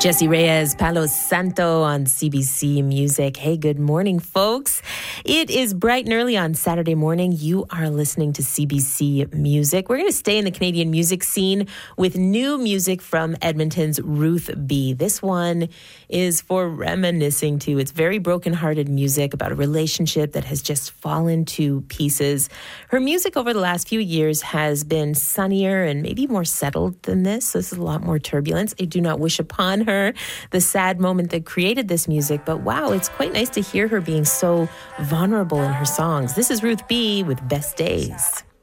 Jesse Reyes, Palo Santo on CBC Music. Hey, good morning, folks. It is bright and early on Saturday morning. You are listening to CBC Music. We're going to stay in the Canadian music scene with new music from Edmonton's Ruth B. This one is for reminiscing to. It's very broken-hearted music about a relationship that has just fallen to pieces. Her music over the last few years has been sunnier and maybe more settled than this. This is a lot more turbulence. I do not wish upon her the sad moment that created this music, but wow, it's quite nice to hear her being so vulnerable in her songs. This is Ruth B. with Best Days.